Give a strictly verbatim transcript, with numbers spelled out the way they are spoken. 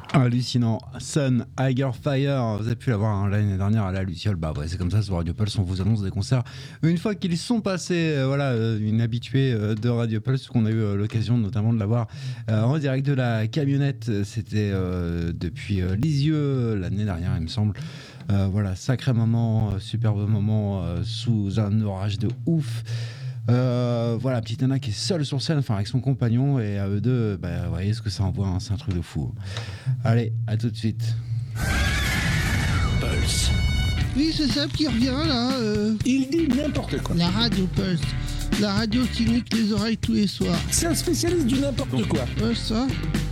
Hallucinant. Sun, Higher Fire, vous avez pu l'avoir hein, l'année dernière à la Luciole. Bah ouais, c'est comme ça sur Radio Pulse, on vous annonce des concerts une fois qu'ils sont passés. Euh, voilà, euh, une habituée euh, de Radio Pulse, qu'on a eu euh, l'occasion notamment de l'avoir euh, en direct de la camionnette. C'était euh, depuis euh, Lisieux l'année dernière, il me semble. Euh, voilà, sacré moment, euh, superbe moment euh, sous un orage de ouf. Euh, voilà, petite nana qui est seule sur scène, enfin avec son compagnon, et à eux deux, bah, vous voyez ce que ça envoie, hein, c'est un truc de fou. Allez, à tout de suite. Pulse. Oui, c'est Seb qui revient là. Euh... Il dit n'importe quoi. La radio Pulse. La radio qui nique les oreilles tous les soirs. C'est un spécialiste du n'importe quoi. Ouais, ça.